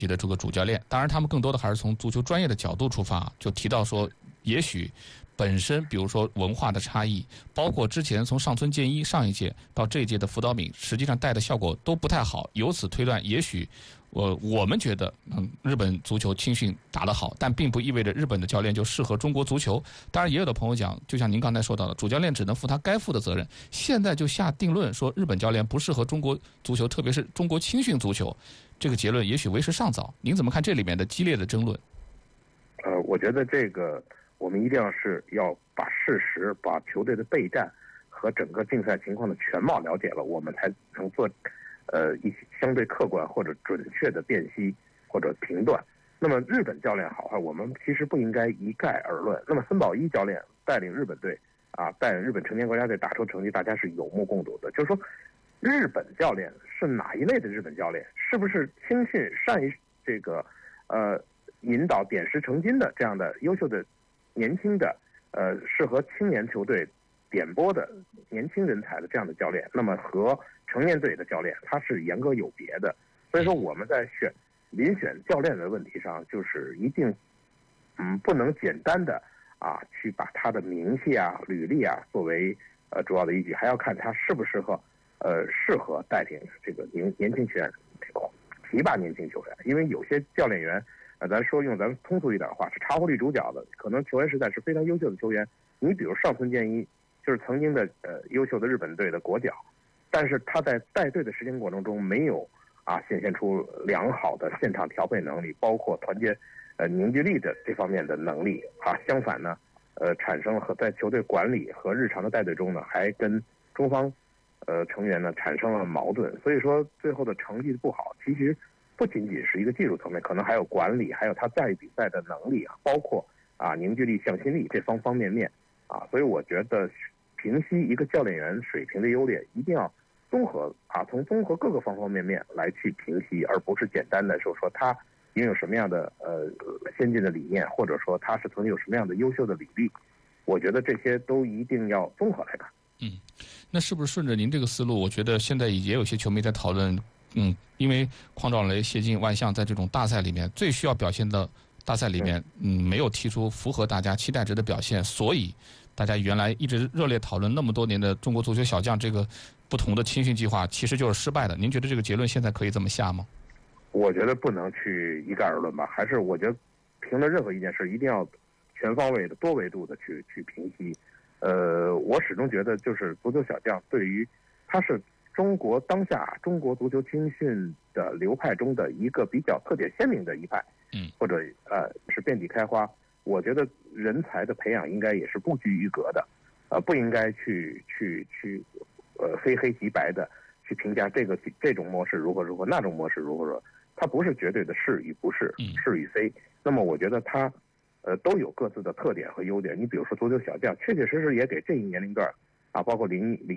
的这个主教练，当然他们更多的还是从足球专业的角度出发，就提到说，也许本身比如说文化的差异，包括之前从上村健一上一届到这一届的福岛敏，实际上带的效果都不太好，由此推断，也许我们觉得日本足球青训打得好，但并不意味着日本的教练就适合中国足球。当然也有的朋友讲，就像您刚才说到的，主教练只能负他该负的责任，现在就下定论说日本教练不适合中国足球，特别是中国青训足球，这个结论也许为时尚早。您怎么看这里面的激烈的争论？ 我觉得这个我们一定要把事实、把球队的备战和整个竞赛情况的全貌了解了，我们才能做一些相对客观或者准确的辨析或者评断。那么日本教练好坏，我们其实不应该一概而论。那么森保一教练带领日本队带领日本成年国家队打出成绩，大家是有目共睹的。就是说，日本教练是哪一类的日本教练？是不是青训善于这个引导点石成金的这样的优秀的年轻的适合青年球队点拨的年轻人才的这样的教练？那么和成年队的教练他是严格有别的。所以说我们在遴选教练的问题上，就是一定不能简单的去把他的名气履历作为主要的依据，还要看他适不适合带领这个年轻球员提拔年轻球员。因为有些教练员用咱们通俗一点的话是茶壶里煮饺子，可能球员时代是非常优秀的球员，你比如上村健一就是曾经的优秀的日本队的国脚，但是他在带队的时间过程中没有显现出良好的现场调配能力，包括团结凝聚力的这方面的能力相反呢产生了在球队管理和日常的带队中呢，还跟中方成员呢产生了矛盾。所以说最后的成绩不好，其实不仅仅是一个技术层面，可能还有管理，还有他驾驭比赛的能力包括凝聚力、向心力这方面面所以我觉得评析一个教练员水平的优劣，一定要综合从综合各个方方面面来去评析，而不是简单的说他拥有什么样的先进的理念，或者说他是曾经有什么样的优秀的履历。我觉得这些都一定要综合来看。 那是不是顺着您这个思路，我觉得现在也有些球迷在讨论，因为匡兆雷、谢晋、万象在这种大赛里面最需要表现的大赛里面，没有提出符合大家期待值的表现，所以大家原来一直热烈讨论那么多年的中国足球小将这个不同的青训计划，其实就是失败的。您觉得这个结论现在可以这么下吗？ 我觉得不能去一概而论吧，还是我觉得评论任何一件事一定要全方位的、多维度的去评析。我始终觉得，就是足球小将对于他是中国当下中国足球青训的流派中的一个比较特点鲜明的一派，或者是遍地开花。我觉得人才的培养应该也是不拘一格的，不应该去非黑即白的去评价这种模式如何如何，那种模式如何如何，它不是绝对的是与不是，是与非。那么我觉得它都有各自的特点和优点。你比如说足球小将，确确实实也给这一年龄段包括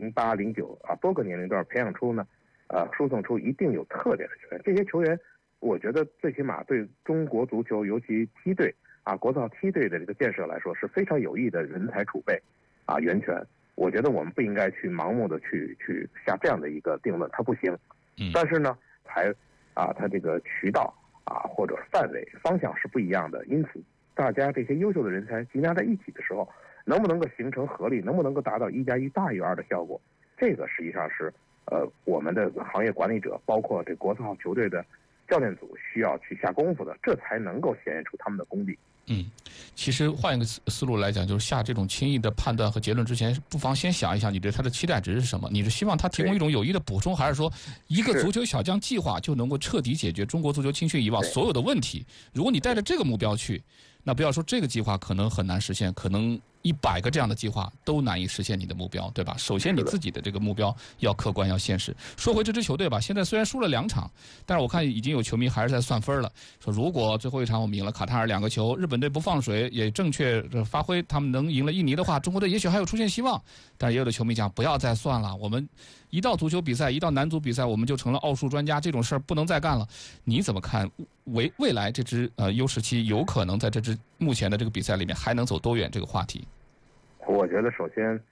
08、09多个年龄段培养出呢输送出一定有特点的球员。这些球员我觉得最起码对中国足球尤其梯队国造梯队的这个建设来说是非常有益的人才储备源泉。我觉得我们不应该去盲目的去下这样的一个定论，它不行。但是呢它这个渠道或者范围方向是不一样的，因此大家这些优秀的人才集纳在一起的时候，能不能够形成合力，能不能够达到1+1大于2的效果，这个实际上是我们的行业管理者，包括这国字号球队的教练组需要去下功夫的，这才能够显现出他们的功力。 其实换一个思路来讲，就是下这种轻易的判断和结论之前，不妨先想一想你对他的期待值是什么？你是希望他提供一种有益的补充，还是说一个足球小将计划就能够彻底解决中国足球青训以往所有的问题？如果你带着这个目标去，那不要说这个计划可能很难实现，可能100个这样的计划都难以实现你的目标，对吧？首先你自己的这个目标要客观要现实。说回这支球队吧，现在虽然输了2场，但是我看已经有球迷还是在算分了，说如果最后一场我们赢了卡塔尔2个球，日本队不放水也正确发挥，他们能赢了印尼的话，中国队也许还有出现希望。但是也有的球迷讲不要再算了，我们一到足球比赛，一到男足比赛，我们就成了奥数专家，这种事儿不能再干了。你怎么看未来这支U17有可能在这支目前的这个比赛里面还能走多远这个话题？ 我觉得首先